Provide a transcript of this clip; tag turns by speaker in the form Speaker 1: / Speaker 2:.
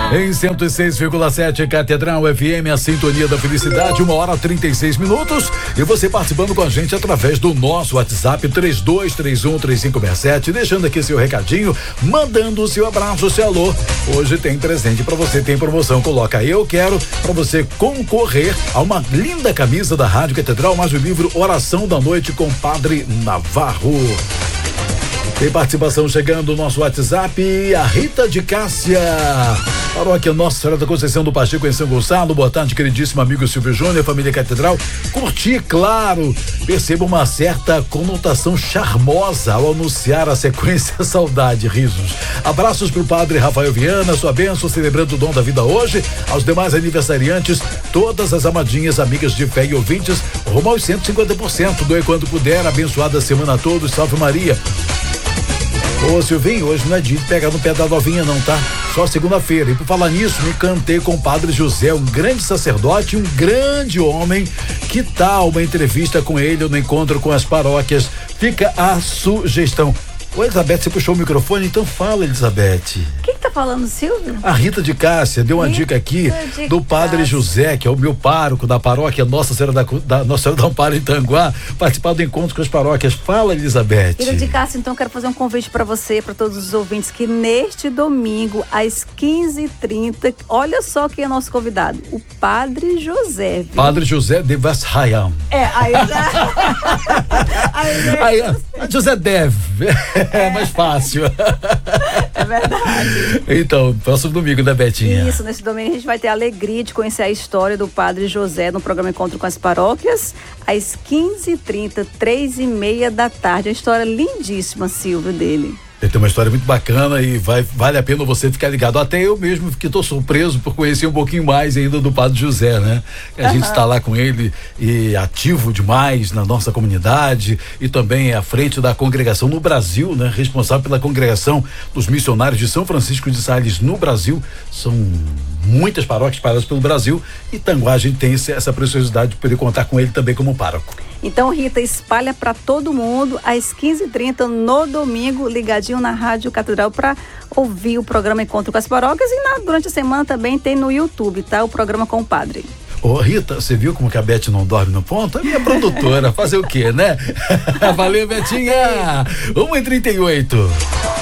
Speaker 1: Em 106,7 Catedral FM, a sintonia da felicidade, 1h36. E você participando com a gente através do nosso WhatsApp 32313567, deixando aqui seu recadinho, mandando o seu abraço, seu alô. Hoje tem presente pra você, tem promoção. Coloca eu quero pra você concorrer a uma linda camisa da Rádio Catedral, mais o livro Oração da Noite com Padre Navarro. Tem participação chegando no nosso WhatsApp, a Rita de Cássia, paróquia Nossa Senhora da Conceição do Pacheco em São Gonçalo. Boa tarde, queridíssimo amigo Silvio Júnior, família Catedral. Curti, claro, percebo uma certa conotação charmosa ao anunciar a sequência Saudade, risos. Abraços pro padre Rafael Viana, sua bênção, celebrando o dom da vida hoje. Aos demais aniversariantes, todas as amadinhas, amigas de fé e ouvintes, rumo aos 150%, doe quando puder, abençoada semana a todos, salve Maria. Ô Silvinho, hoje não é dia de pegar no pé da novinha não, tá? Só segunda-feira. E por falar nisso, me cantei com o Padre José, um grande sacerdote, um grande homem. Que tal uma entrevista com ele no encontro com as paróquias? Fica a sugestão. Ô Elizabeth, você puxou o microfone, então fala, Elizabeth.
Speaker 2: Quem que tá falando, Silvio?
Speaker 1: A Rita de Cássia deu uma dica aqui do Padre José, que é o meu pároco da paróquia Nossa Senhora Nossa Senhora do Amparo em Tanguá, participar do encontro com as paróquias. Fala, Elizabeth.
Speaker 2: Rita de Cássia, então quero fazer um convite para você, para todos os ouvintes, que neste domingo, às 15h30, olha só quem é nosso convidado, o Padre José. Viu?
Speaker 1: Padre José de Vassayam. Aí José deve. É mais fácil.
Speaker 2: É verdade.
Speaker 1: Então, próximo domingo, né, Betinha?
Speaker 2: Isso, nesse domingo a gente vai ter a alegria de conhecer a história do Padre José no programa Encontro com as Paróquias, às 15h30, 3h30 da tarde. Uma história lindíssima, Silvio, dele.
Speaker 1: Ele tem uma história muito bacana e vale a pena você ficar ligado. Até eu mesmo que estou surpreso por conhecer um pouquinho mais ainda do Padre José, né? A gente está lá com ele e ativo demais na nossa comunidade e também à frente da congregação no Brasil, né? Responsável pela congregação dos missionários de São Francisco de Sales no Brasil. São muitas paróquias espalhadas pelo Brasil e Tanguá a gente tem essa preciosidade de poder contar com ele também como pároco.
Speaker 2: Então, Rita, espalha para todo mundo às 15h30 no domingo, ligadinho na Rádio Catedral, para ouvir o programa Encontro com as Paróquias e durante a semana também tem no YouTube, tá? O programa com o padre.
Speaker 1: Ô Rita, você viu como que a Beth não dorme no ponto? É minha produtora, fazer o quê, né? Valeu, Betinha! 1h38.